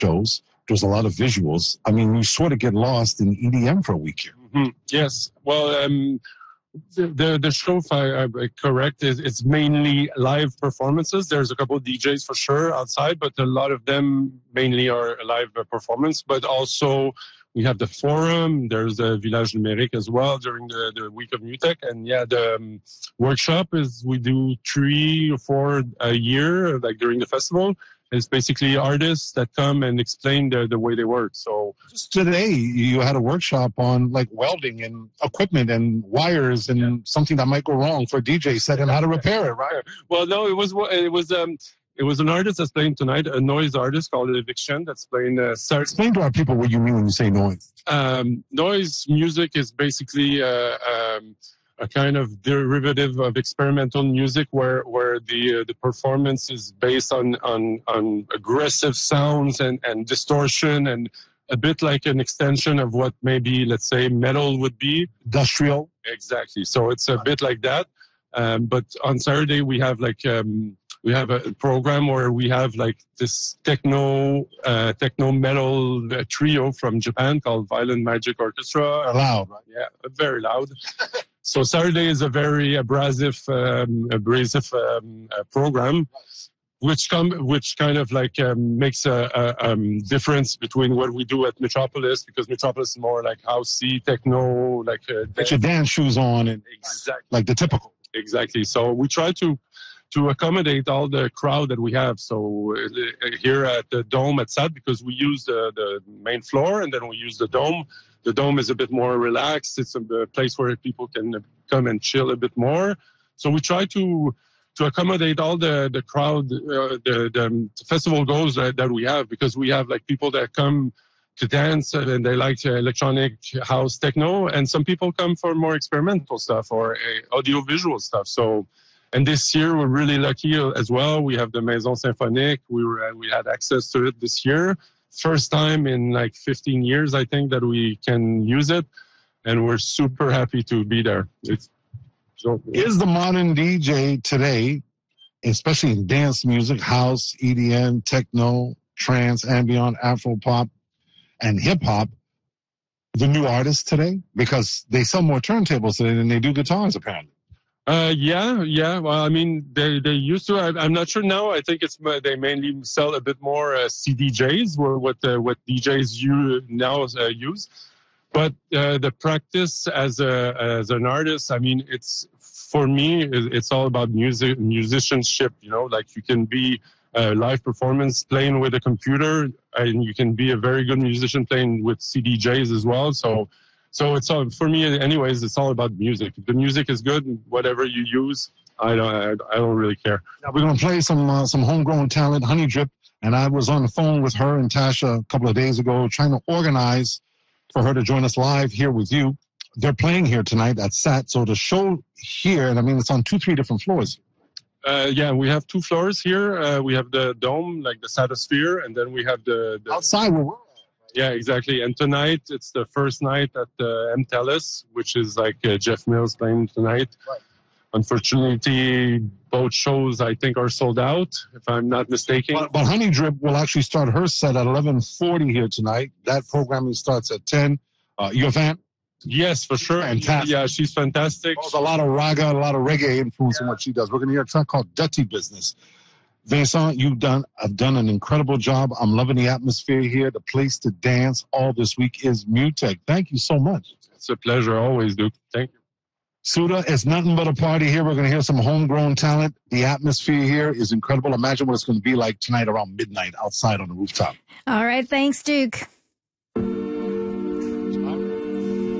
shows. There's a lot of visuals. I mean, you sort of get lost in EDM for a week here. Mm-hmm. Yes. Well, the show, if I'm correct, it's mainly live performances. There's a couple of DJs for sure outside, but a lot of them mainly are live performance. But also we have the forum. There's the Village Numérique as well during the week of MUTEK. And yeah, the workshop is we do 3 or 4 a year, like during the festival. It's basically artists that come and explain the way they work. So just today you had a workshop on like welding and equipment and wires and something that might go wrong for a DJ set and how to repair it, right? Well, no, it was an artist that's playing tonight, a noise artist called Eviction that's playing. Explain to our people what you mean when you say noise. Noise music is basically a kind of derivative of experimental music where the performance is based on aggressive sounds and distortion and a bit like an extension of what maybe, let's say, metal would be. Industrial. Exactly. So it's a bit like that. But on Saturday we have we have a program where we have like this techno metal trio from Japan called Violent Magic Orchestra. Loud, right? Yeah, very loud. So Saturday is a very abrasive program, which kind of like makes a difference between what we do at Metropolis, because Metropolis is more like housey techno, like get your dance shoes on and exactly like the typical. Exactly. So we try to accommodate all the crowd that we have. So here at the Dome at SAT, because we use the main floor and then we use the Dome. The Dome is a bit more relaxed. It's a place where people can come and chill a bit more. So we try to accommodate all the crowd, the festival goals that we have, because we have like people that come to dance and they like electronic house techno, and some people come for more experimental stuff or audio visual stuff. So, and this year we're really lucky as well. We have the Maison Symphonique. We had access to it this year. First time in like 15 years, I think, that we can use it, and we're super happy to be there. Is the modern DJ today, especially in dance music, house, EDM, techno, trance, ambient, Afro pop, and hip hop, the new artists today? Because they sell more turntables today than they do guitars, apparently. Yeah. Well, I mean, they used to. I'm not sure now. I think they mainly sell a bit more CDJs, what DJs now use. But the practice as an artist, I mean, for me, it's all about musicianship. You know, like you can be a live performance playing with a computer, and you can be a very good musician playing with CDJs as well. So it's all, for me, anyways. It's all about music. If the music is good, whatever you use, I don't really care. Now we're gonna play some homegrown talent, Honey Drip, and I was on the phone with her and Tasha a couple of days ago, trying to organize for her to join us live here with you. They're playing here tonight at SAT. So the show here, and I mean, it's on 2-3 different floors. Yeah, we have 2 floors here. We have the Dome, like the Satosphere, and then we have the outside where we're at. Yeah, exactly. And tonight, it's the first night at the MTELUS, which is like Jeff Mills playing tonight. Right. Unfortunately, both shows, I think, are sold out, if I'm not mistaken. But Honey Drip will actually start her set at 11:40 here tonight. That programming starts at 10. You a fan? Yes, for sure. Fantastic. Yeah, she's fantastic. There's a lot of raga, a lot of reggae influence in what she does. We're going to hear a track called Dirty Business. Vincent, have done an incredible job. I'm loving the atmosphere here. The place to dance all this week is MUTEK. Thank you so much. It's a pleasure always, Duke. Thank you. Suda, it's nothing but a party here. We're going to hear some homegrown talent. The atmosphere here is incredible. Imagine what it's going to be like tonight around midnight outside on the rooftop. All right. Thanks, Duke.